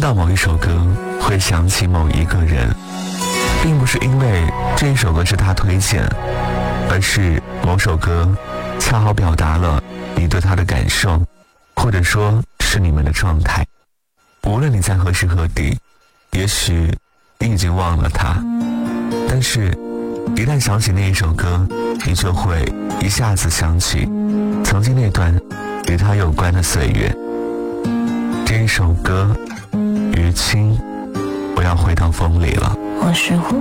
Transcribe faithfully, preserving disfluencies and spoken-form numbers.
到某一首歌会想起某一个人，并不是因为这一首歌是他推荐，而是某首歌恰好表达了你对他的感受，或者说是你们的状态。无论你在何时何地，也许你已经忘了他，但是一旦想起那一首歌，你就会一下子想起曾经那段与他有关的岁月。这一首歌，于青，我要回到风里了。 我是